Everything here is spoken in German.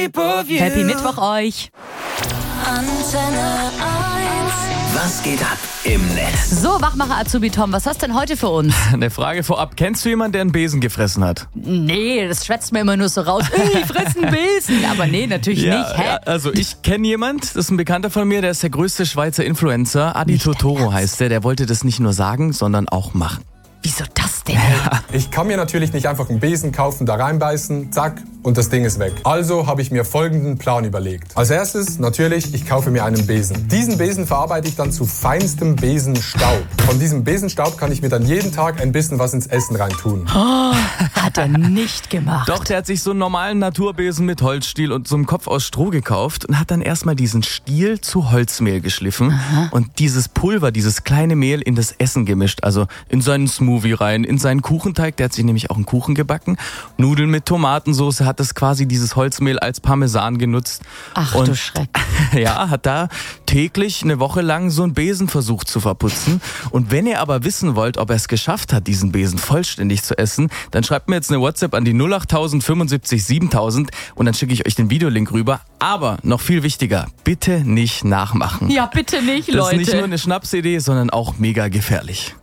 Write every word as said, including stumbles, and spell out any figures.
shape of you. Happy Mittwoch euch. Antenne eins. Was geht ab im Netz? So, Wachmacher Azubi Tom, was hast du denn heute für uns? Eine Frage vorab. Kennst du jemanden, der einen Besen gefressen hat? Nee, das schwätzt mir immer nur so raus. Ich fress einen Besen. Aber nee, natürlich nicht. Hä? Ja, also ich kenne jemanden, das ist ein Bekannter von mir, der ist der größte Schweizer Influencer. Adi Totoro heißt der. Der wollte das nicht nur sagen, sondern auch machen. Wieso das denn? Ich kann mir natürlich nicht einfach einen Besen kaufen, da reinbeißen, zack, und das Ding ist weg. Also habe ich mir folgenden Plan überlegt. Als erstes, natürlich, ich kaufe mir einen Besen. Diesen Besen verarbeite ich dann zu feinstem Besenstaub. Von diesem Besenstaub kann ich mir dann jeden Tag ein bisschen was ins Essen reintun. Oh, hat er nicht gemacht. Doch, der hat sich so einen normalen Naturbesen mit Holzstiel und so einem Kopf aus Stroh gekauft und hat dann erstmal diesen Stiel zu Holzmehl geschliffen. Aha. Und dieses Pulver, dieses kleine Mehl in das Essen gemischt, also in seinen Smoothie rein, in seinen Kuchenteig, der hat sich nämlich auch einen Kuchen gebacken, Nudeln mit Tomatensauce, hat das quasi dieses Holzmehl als Parmesan genutzt. Ach und, du Schreck. Ja, hat da täglich eine Woche lang so einen Besen versucht zu verputzen. Und wenn ihr aber wissen wollt, ob er es geschafft hat, diesen Besen vollständig zu essen, dann schreibt mir jetzt eine WhatsApp an die null acht null null fünfundsiebzig siebentausend und dann schicke ich euch den Videolink rüber. Aber noch viel wichtiger, bitte nicht nachmachen. Ja, bitte nicht, Leute. Das ist nicht nur eine Schnapsidee, sondern auch mega gefährlich.